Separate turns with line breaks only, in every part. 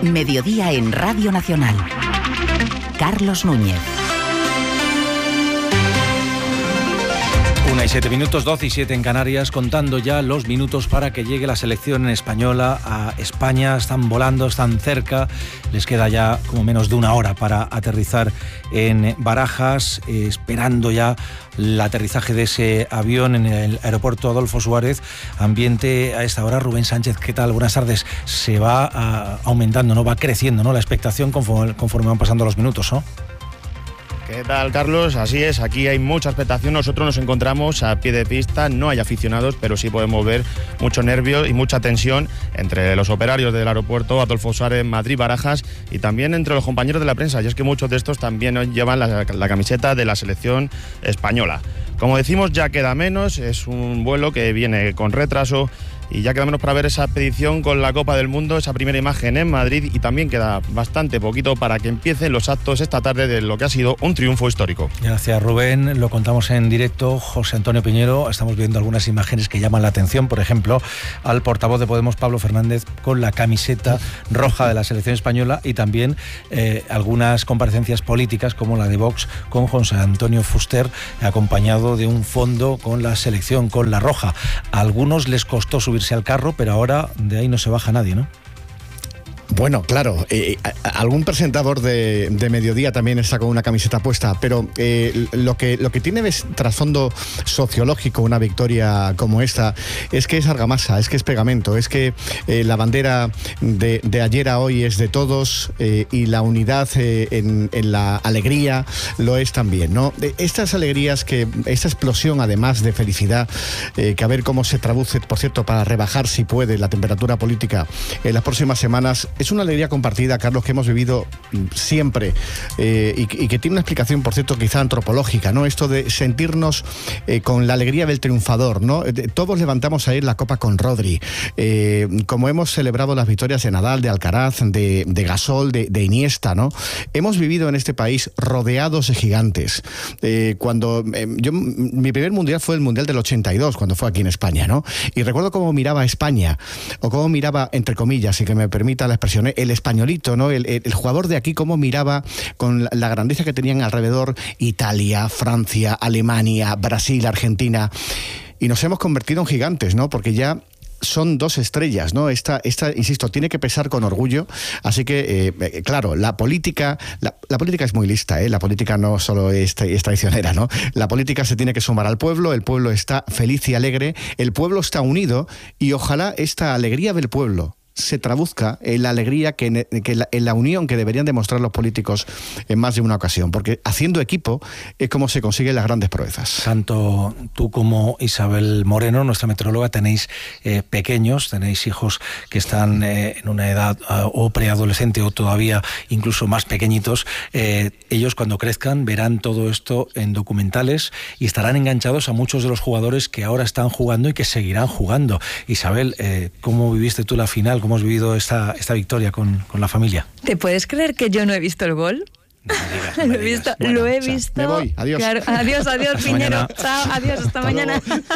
Mediodía en Radio Nacional. Carlos Núñez.
1:07, 12 y 7 en Canarias, contando ya los minutos para que llegue la selección española a España. Están volando, están cerca, les queda ya como menos de una hora para aterrizar en Barajas, esperando ya el aterrizaje de ese avión en el aeropuerto Adolfo Suárez. Ambiente a esta hora. Rubén Sánchez, ¿qué tal? Buenas tardes. Se va aumentando, ¿no? Va creciendo, ¿no? La expectación conforme van pasando los minutos, ¿no?
¿Qué tal, Carlos? Así es, aquí hay mucha expectación. Nosotros nos encontramos a pie de pista, no hay aficionados, pero sí podemos ver mucho nervio y mucha tensión entre los operarios del aeropuerto Adolfo Suárez, Madrid-Barajas, y también entre los compañeros de la prensa, y es que muchos de estos también llevan la camiseta de la selección española. Como decimos, ya queda menos, es un vuelo que viene con retraso, y ya queda menos para ver esa expedición con la Copa del Mundo, esa primera imagen en Madrid, y también queda bastante poquito para que empiecen los actos esta tarde de lo que ha sido un triunfo histórico.
Gracias, Rubén. Lo contamos en directo. José Antonio Piñero, estamos viendo algunas imágenes que llaman la atención, por ejemplo, al portavoz de Podemos, Pablo Fernández, con la camiseta roja de la selección española, y también algunas comparecencias políticas como la de Vox con José Antonio Fuster, acompañado de un fondo con la selección, con la roja. A algunos les costó subirse al carro, pero ahora de ahí no se baja nadie, ¿no?
Bueno, claro, algún presentador de Mediodía también está con una camiseta puesta, pero lo que tiene de trasfondo sociológico una victoria como esta es que es argamasa, es que es pegamento, es que la bandera de ayer a hoy es de todos, y la unidad en la alegría lo es también, ¿no? Estas alegrías, esta explosión además de felicidad, que a ver cómo se traduce, por cierto, para rebajar si puede la temperatura política en las próximas semanas. Es una alegría compartida, Carlos, que hemos vivido siempre, y que tiene una explicación, por cierto, quizá antropológica, ¿no? Esto de sentirnos con la alegría del triunfador, ¿no? Todos levantamos ayer la copa con Rodri, como hemos celebrado las victorias de Nadal, de Alcaraz, de Gasol, de Iniesta, ¿no? Hemos vivido en este país rodeados de gigantes. Mi primer mundial fue el mundial del 82, cuando fue aquí en España, ¿no? Y recuerdo cómo miraba a España, o cómo miraba, entre comillas, y que me permita la expresión, el españolito, ¿no? El jugador de aquí, cómo miraba con la grandeza que tenían alrededor Italia, Francia, Alemania, Brasil, Argentina. Y nos hemos convertido en gigantes, ¿no? Porque ya son dos estrellas, ¿no? Esta, insisto, tiene que pesar con orgullo. Así que, claro, la política es muy lista, ¿eh? La política no solo es traicionera, ¿no? La política se tiene que sumar al pueblo, el pueblo está feliz y alegre, el pueblo está unido, y ojalá esta alegría del pueblo se traduzca en la alegría, en la unión que deberían demostrar los políticos en más de una ocasión, porque haciendo equipo es como se consiguen las grandes proezas.
Tanto tú como Isabel Moreno, nuestra meteoróloga, tenéis pequeños, tenéis hijos que están en una edad o preadolescente o todavía incluso más pequeñitos. Ellos, cuando crezcan, verán todo esto en documentales y estarán enganchados a muchos de los jugadores que ahora están jugando y que seguirán jugando. Isabel, ¿cómo viviste tú la final? ¿Cómo has vivido esta victoria con la familia?
¿Te puedes creer que yo no he visto el gol?
No me digas.
Lo he visto.
Me voy, adiós.
Claro, adiós, Piñero. Chao, adiós, hasta mañana.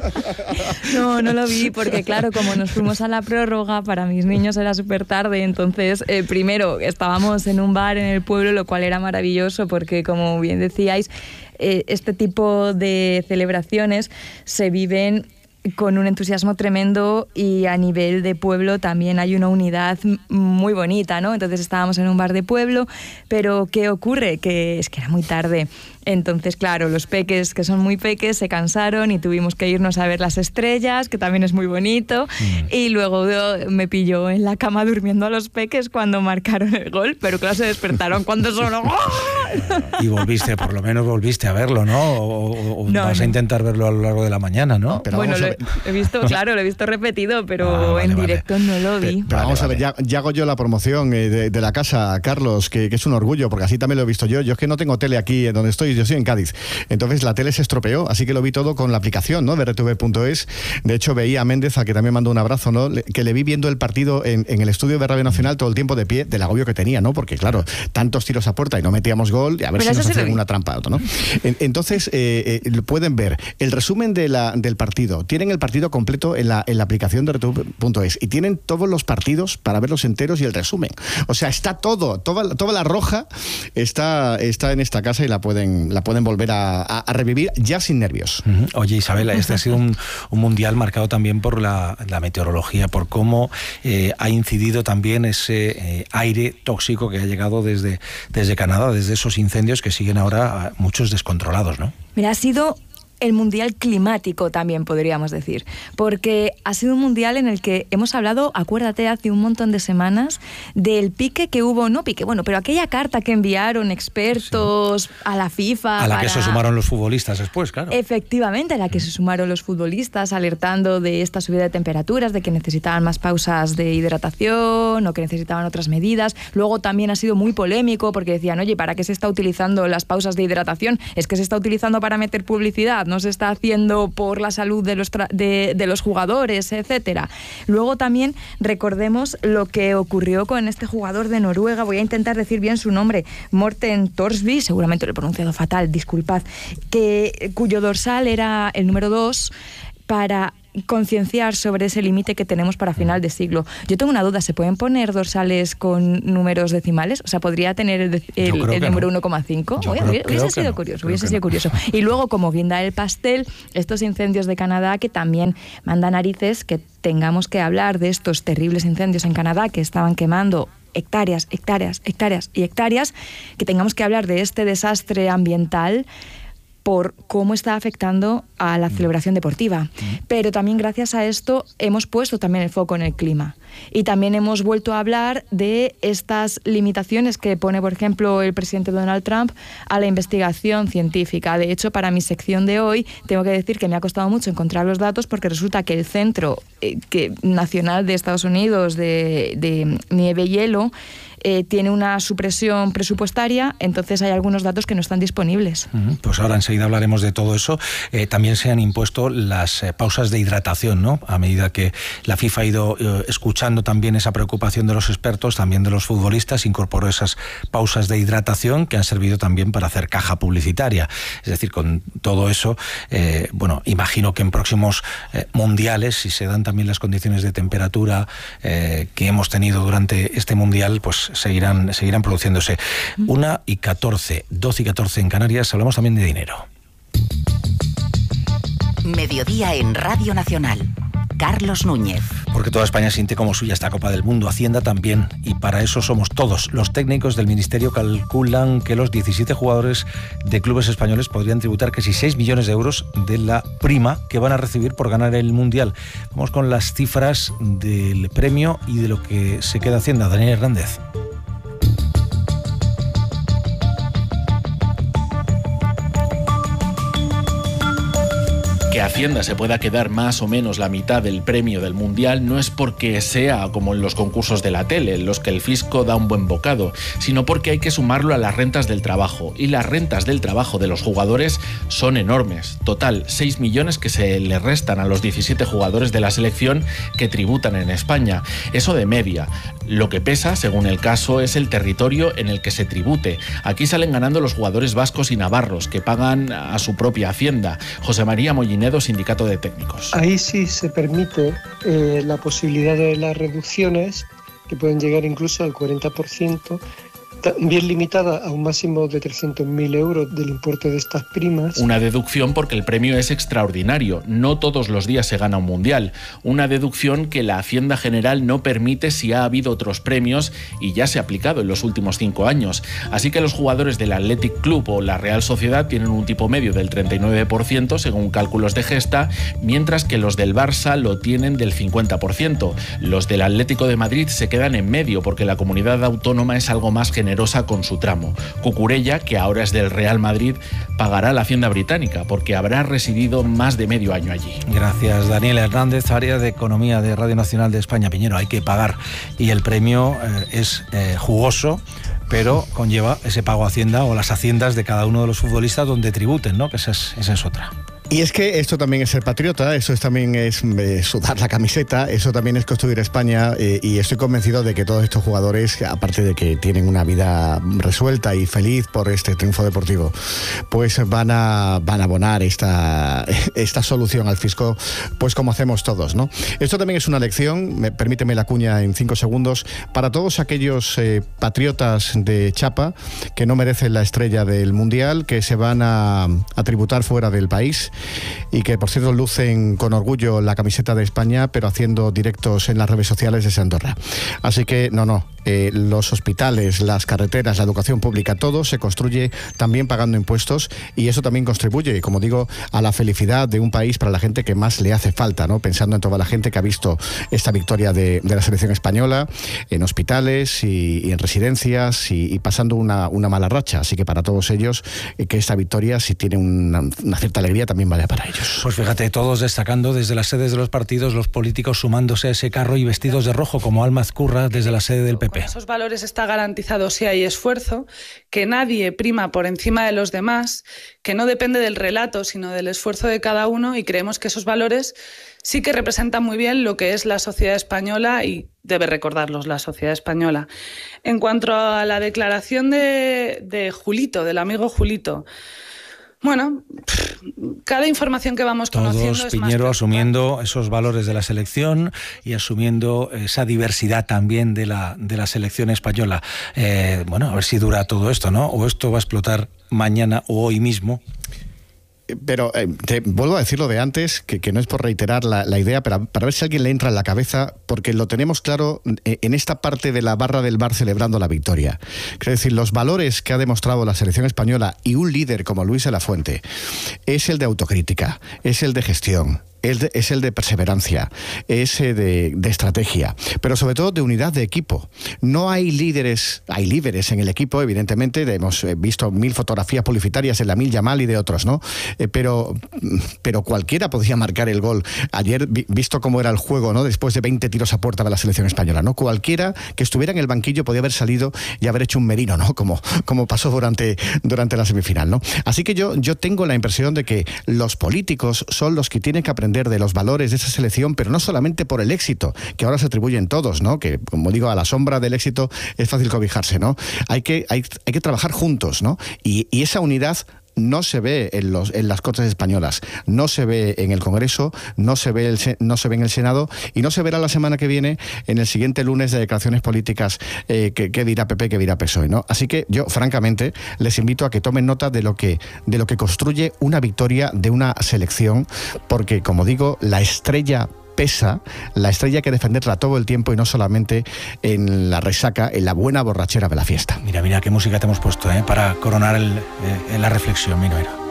No lo vi porque, claro, como nos fuimos a la prórroga, para mis niños era súper tarde. Entonces, primero, estábamos en un bar en el pueblo, lo cual era maravilloso porque, como bien decíais, este tipo de celebraciones se viven con un entusiasmo tremendo, y a nivel de pueblo también hay una unidad muy bonita, ¿no? Entonces estábamos en un bar de pueblo, pero ¿qué ocurre? Que es que era muy tarde. Entonces, claro, los peques, que son muy peques, se cansaron y tuvimos que irnos a ver las estrellas, que también es muy bonito, y luego me pilló en la cama durmiendo a los peques cuando marcaron el gol, pero claro, se despertaron cuando sonó.
Y por lo menos volviste a verlo, ¿no? O
no,
vas a intentar verlo a lo largo de la mañana, ¿no?
Pero
bueno, lo he visto repetido, pero en directo no lo vi.
Pero vamos a ver, ya hago yo la promoción de la casa, Carlos, que es un orgullo, porque así también lo he visto yo. Yo es que no tengo tele aquí donde estoy, yo estoy en Cádiz. Entonces la tele se estropeó, así que lo vi todo con la aplicación, ¿no? De RTV.es. De hecho, veía a Méndez, a que también mandó un abrazo, ¿no? Que le vi viendo el partido en el estudio de Radio Nacional todo el tiempo de pie, del agobio que tenía, ¿no? Porque, claro, tantos tiros a puerta y no metíamos gol. gol y a ver
pero
si nos
sí
hacen una trampa, ¿no? Entonces, pueden ver el resumen del partido. Tienen el partido completo en la aplicación de RTVE.es y tienen todos los partidos para verlos enteros y el resumen. O sea, está toda la roja está en esta casa y la pueden volver a revivir ya sin nervios.
Oye, Isabel, este ha sido un mundial marcado también por la meteorología, por cómo ha incidido también ese aire tóxico que ha llegado desde Canadá, desde esos incendios que siguen ahora muchos descontrolados, ¿no?
Mira, ha sido el mundial climático también, podríamos decir, porque ha sido un mundial en el que hemos hablado, acuérdate, hace un montón de semanas, del pique que hubo, pero aquella carta que enviaron expertos a la FIFA.
A la que se sumaron los futbolistas después, claro.
Efectivamente, a la que se sumaron los futbolistas, alertando de esta subida de temperaturas, de que necesitaban más pausas de hidratación o que necesitaban otras medidas. Luego también ha sido muy polémico porque decían, oye, ¿para qué se está utilizando las pausas de hidratación? Es que se está utilizando para meter publicidad, no se está haciendo por la salud de los jugadores, etcétera. Luego también recordemos lo que ocurrió con este jugador de Noruega, voy a intentar decir bien su nombre, Morten Thorsby, seguramente lo he pronunciado fatal, disculpad, cuyo dorsal era el número 2 para concienciar sobre ese límite que tenemos para final de siglo. Yo tengo una duda, ¿se pueden poner dorsales con números decimales? O sea, ¿podría tener el número 1,5? Hubiese sido curioso. Y luego, como guinda el pastel, estos incendios de Canadá que también manda narices que tengamos que hablar de estos terribles incendios en Canadá que estaban quemando hectáreas y hectáreas, que tengamos que hablar de este desastre ambiental por cómo está afectando a la celebración deportiva. Pero también gracias a esto hemos puesto también el foco en el clima. Y también hemos vuelto a hablar de estas limitaciones que pone, por ejemplo, el presidente Donald Trump a la investigación científica. De hecho, para mi sección de hoy, tengo que decir que me ha costado mucho encontrar los datos porque resulta que el Centro Nacional de Estados Unidos de Nieve y Hielo tiene una supresión presupuestaria, entonces hay algunos datos que no están disponibles.
Pues ahora enseguida hablaremos de todo eso. También se han impuesto las pausas de hidratación, ¿no? A medida que la FIFA ha ido escuchando también esa preocupación de los expertos, también de los futbolistas, incorporó esas pausas de hidratación que han servido también para hacer caja publicitaria. Es decir, con todo eso, imagino que en próximos mundiales, si se dan también las condiciones de temperatura que hemos tenido durante este mundial, pues seguirán produciéndose. 1:14, 12:14 en Canarias. Hablamos también de dinero.
Mediodía en Radio Nacional. Carlos Núñez.
Porque toda España siente como suya esta Copa del Mundo, Hacienda también, y para eso somos todos. Los técnicos del Ministerio calculan que los 17 jugadores de clubes españoles podrían tributar casi 6 millones de euros de la prima que van a recibir por ganar el Mundial. Vamos con las cifras del premio y de lo que se queda Hacienda. Daniel Hernández.
Que Hacienda se pueda quedar más o menos la mitad del premio del Mundial no es porque sea como en los concursos de la tele, en los que el fisco da un buen bocado, sino porque hay que sumarlo a las rentas del trabajo. Y las rentas del trabajo de los jugadores son enormes. Total, 6 millones que se le restan a los 17 jugadores de la selección que tributan en España. Eso de media. Lo que pesa, según el caso, es el territorio en el que se tribute. Aquí salen ganando los jugadores vascos y navarros, que pagan a su propia Hacienda. José María Mollinedo, Sindicato de Técnicos.
Ahí sí se permite la posibilidad de las reducciones, que pueden llegar incluso al 40%, bien limitada a un máximo de 300.000 euros del importe de estas primas.
Una deducción porque el premio es extraordinario, no todos los días se gana un mundial. Una deducción que la Hacienda General no permite si ha habido otros premios y ya se ha aplicado en los últimos 5 años. Así que los jugadores del Athletic Club o la Real Sociedad tienen un tipo medio del 39% según cálculos de Gesta, mientras que los del Barça lo tienen del 50%. Los del Atlético de Madrid se quedan en medio porque la comunidad autónoma es algo más generosa con su tramo. Cucurella, que ahora es del Real Madrid, pagará la Hacienda británica porque habrá residido más de medio año allí.
Gracias, Daniel Hernández, área de Economía de Radio Nacional de España. Piñero, hay que pagar y el premio es jugoso, pero conlleva ese pago a Hacienda o las haciendas de cada uno de los futbolistas donde tributen, ¿no? Que esa es otra.
Y es que esto también es ser patriota, eso también es sudar la camiseta, eso también es construir España, y estoy convencido de que todos estos jugadores, aparte de que tienen una vida resuelta y feliz por este triunfo deportivo, pues van a abonar esta solución al fisco, pues como hacemos todos, ¿no? Esto también es una lección, permíteme la cuña en 5 segundos, para todos aquellos patriotas de chapa que no merecen la estrella del Mundial, que se van a tributar fuera del país y que, por cierto, lucen con orgullo la camiseta de España, pero haciendo directos en las redes sociales de Andorra. Así que, los hospitales, las carreteras, la educación pública, todo se construye también pagando impuestos, y eso también contribuye, como digo, a la felicidad de un país para la gente que más le hace falta, ¿no? Pensando en toda la gente que ha visto esta victoria de la selección española en hospitales y en residencias y pasando una mala racha. Así que para todos ellos, que esta victoria, si tiene una cierta alegría, también vale para ellos.
Pues fíjate, todos destacando desde las sedes de los partidos, los políticos sumándose a ese carro y vestidos de rojo, como Alma Azcurra desde la sede del PP.
Con esos valores está garantizado si hay esfuerzo, que nadie prima por encima de los demás, que no depende del relato, sino del esfuerzo de cada uno, y creemos que esos valores sí que representan muy bien lo que es la sociedad española y debe recordarlos la sociedad española. En cuanto a la declaración de Julito, del amigo Julito, bueno, cada información que vamos conociendo
todos, Piñero, asumiendo esos valores de la selección y asumiendo esa diversidad también de la selección española. A ver si dura todo esto, ¿no? O esto va a explotar mañana o hoy mismo.
Pero te vuelvo a decir lo de antes, que no es por reiterar la idea, pero para ver si a alguien le entra en la cabeza, porque lo tenemos claro en esta parte de la barra del bar celebrando la victoria. Es decir, los valores que ha demostrado la selección española y un líder como Luis de la Fuente es el de autocrítica, es el de gestión, es el de perseverancia, es de estrategia, pero sobre todo de unidad de equipo. No hay líderes, hay líderes en el equipo, evidentemente, hemos visto 1000 fotografías publicitarias en Lamine Yamal y de otros, ¿no? Pero cualquiera podía marcar el gol. Ayer, visto cómo era el juego, ¿no? Después de 20 tiros a puerta de la selección española, ¿no? Cualquiera que estuviera en el banquillo podía haber salido y haber hecho un merino, ¿no? Como pasó durante la semifinal, ¿no? Así que yo tengo la impresión de que los políticos son los que tienen que aprender de los valores de esa selección, pero no solamente por el éxito, que ahora se atribuyen todos, ¿no? Que, como digo, a la sombra del éxito es fácil cobijarse, ¿no? Hay que trabajar juntos, ¿no? Y esa unidad no se ve en las Cortes españolas, no se ve en el Congreso, no se ve en el Senado, y no se verá la semana que viene en el siguiente lunes de declaraciones políticas, que dirá PP, que dirá PSOE, ¿no? Así que yo, francamente, les invito a que tomen nota de lo que construye una victoria de una selección, porque, como digo, la estrella pesa, la estrella hay que defenderla todo el tiempo y no solamente en la resaca, en la buena borrachera de la fiesta.
Mira qué música te hemos puesto, para coronar la reflexión. Mira.